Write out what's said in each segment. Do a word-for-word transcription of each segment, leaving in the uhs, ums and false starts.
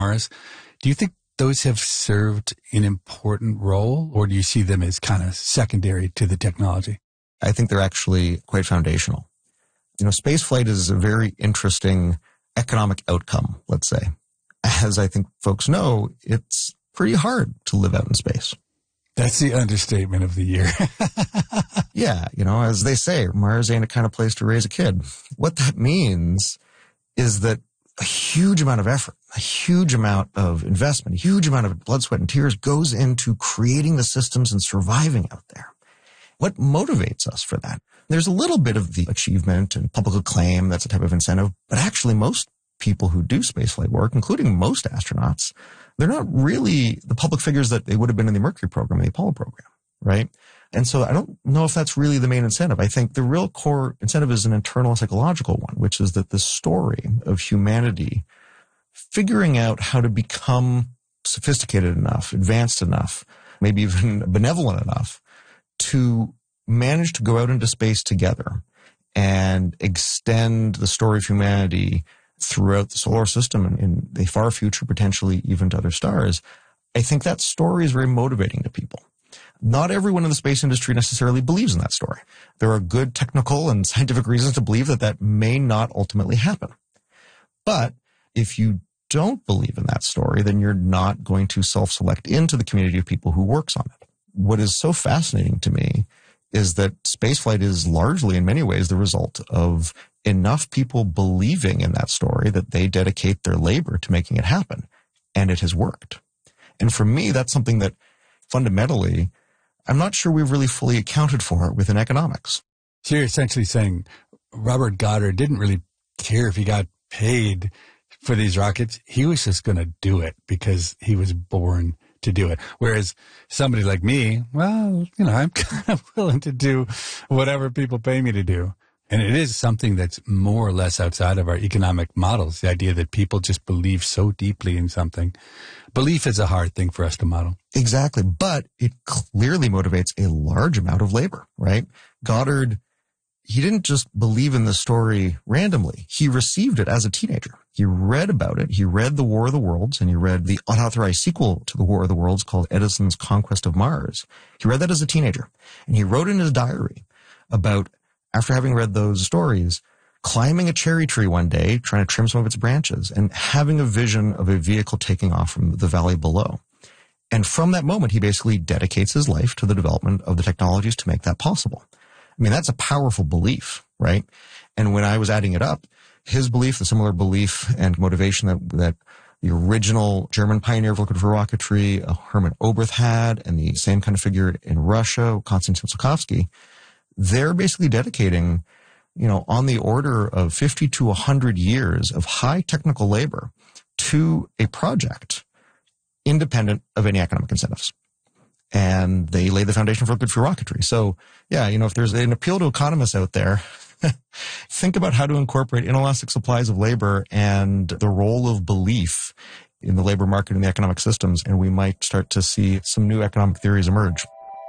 Mars. Do you think those have served an important role, or do you see them as kind of secondary to the technology? I think they're actually quite foundational. You know, spaceflight is a very interesting economic outcome, let's say. As I think folks know, it's pretty hard to live out in space. That's the understatement of the year. Yeah, you know, as they say, Mars ain't a kind of place to raise a kid. What that means is that a huge amount of effort, a huge amount of investment, a huge amount of blood, sweat, and tears goes into creating the systems and surviving out there. What motivates us for that? There's a little bit of the achievement and public acclaim. That's a type of incentive. But actually, most people who do spaceflight work, including most astronauts, they're not really the public figures that they would have been in the Mercury program, the Apollo program, right? And so I don't know if that's really the main incentive. I think the real core incentive is an internal psychological one, which is that the story of humanity figuring out how to become sophisticated enough, advanced enough, maybe even benevolent enough to manage to go out into space together and extend the story of humanity throughout the solar system and in the far future, potentially even to other stars. I think that story is very motivating to people. Not everyone in the space industry necessarily believes in that story. There are good technical and scientific reasons to believe that that may not ultimately happen. But if you don't believe in that story, then you're not going to self-select into the community of people who works on it. What is so fascinating to me is that spaceflight is largely, in many ways, the result of enough people believing in that story that they dedicate their labor to making it happen. And it has worked. And for me, that's something that fundamentally, I'm not sure we've really fully accounted for within economics. So you're essentially saying Robert Goddard didn't really care if he got paid for these rockets. He was just going to do it because he was born to do it. Whereas somebody like me, well, you know, I'm kind of willing to do whatever people pay me to do. And it is something that's more or less outside of our economic models, the idea that people just believe so deeply in something. Belief is a hard thing for us to model. Exactly. But it clearly motivates a large amount of labor, right? Goddard, he didn't just believe in the story randomly. He received it as a teenager. He read about it. He read The War of the Worlds, and he read the unauthorized sequel to The War of the Worlds called Edison's Conquest of Mars. He read that as a teenager. And he wrote in his diary about, after having read those stories, climbing a cherry tree one day, trying to trim some of its branches, and having a vision of a vehicle taking off from the valley below. And from that moment, he basically dedicates his life to the development of the technologies to make that possible. I mean, that's a powerful belief, right? And when I was adding it up, his belief, the similar belief and motivation that, that the original German pioneer of liquid fuel rocketry, uh, Hermann Oberth had, and the same kind of figure in Russia, Konstantin Tsiolkovsky, they're basically dedicating, you know, on the order of fifty to one hundred years of high technical labor to a project independent of any economic incentives. And they lay the foundation for liquid fuel rocketry. So, yeah, you know, if there's an appeal to economists out there, think about how to incorporate inelastic supplies of labor and the role of belief in the labor market and the economic systems, and we might start to see some new economic theories emerge.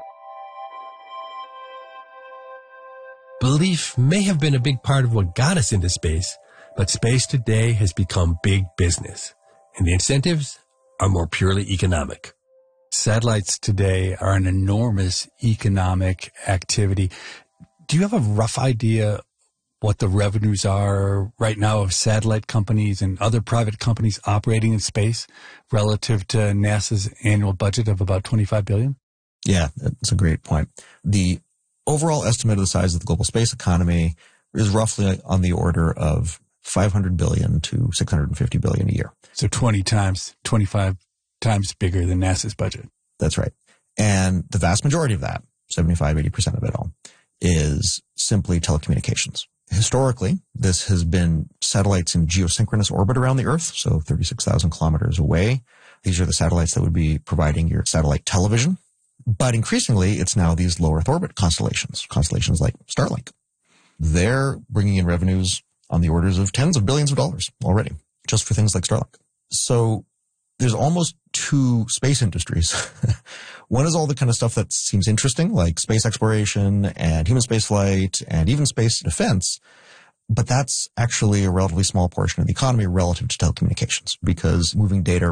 Belief may have been a big part of what got us into space, but space today has become big business, and the incentives are more purely economic. Satellites today are an enormous economic activity. Do you have a rough idea what the revenues are right now of satellite companies and other private companies operating in space relative to NASA's annual budget of about twenty-five billion dollars? Yeah, that's a great point. The overall estimate of the size of the global space economy is roughly on the order of five hundred billion dollars to six hundred fifty billion dollars a year. So twenty times, twenty-five times bigger than NASA's budget. That's right. And the vast majority of that, seventy-five, eighty percent of it all, is simply telecommunications. Historically, this has been satellites in geosynchronous orbit around the Earth, so thirty-six thousand kilometers away. These are the satellites that would be providing your satellite television. But increasingly, it's now these low Earth orbit constellations, constellations like Starlink. They're bringing in revenues on the orders of tens of billions of dollars already, just for things like Starlink. So there's almost two space industries. One is all the kind of stuff that seems interesting, like space exploration and human space flight and even space defense. But that's actually a relatively small portion of the economy relative to telecommunications, because moving data